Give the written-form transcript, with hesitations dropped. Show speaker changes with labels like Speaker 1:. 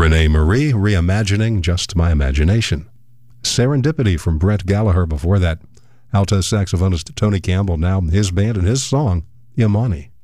Speaker 1: Renee Marie, reimagining Just My Imagination. Serendipity from Brett Gallagher before that. Alto saxophonist Tony Campbell, now his band and his song, Yamani.